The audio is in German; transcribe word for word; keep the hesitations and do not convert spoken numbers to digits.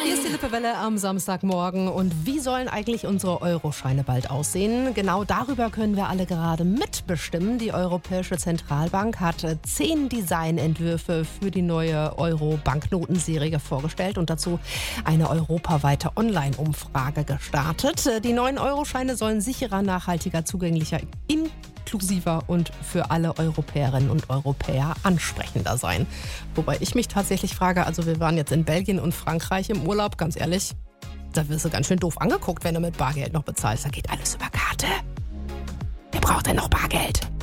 Hier ist die Lippewelle am Samstagmorgen. Und wie sollen eigentlich unsere Euroscheine bald aussehen? Genau darüber können wir alle gerade mitbestimmen. Die Europäische Zentralbank hat zehn Designentwürfe für die neue Euro-Banknotenserie vorgestellt und dazu eine europaweite Online-Umfrage gestartet. Die neuen Euroscheine sollen sicherer, nachhaltiger, zugänglicher, inklusiver und für alle Europäerinnen und Europäer ansprechender sein. Wobei ich mich tatsächlich frage, also wir waren jetzt in Belgien und Frankreich im Urlaub, ganz ehrlich, da wirst du ganz schön doof angeguckt, wenn du mit Bargeld noch bezahlst. Da geht alles über Karte. Wer braucht denn noch Bargeld?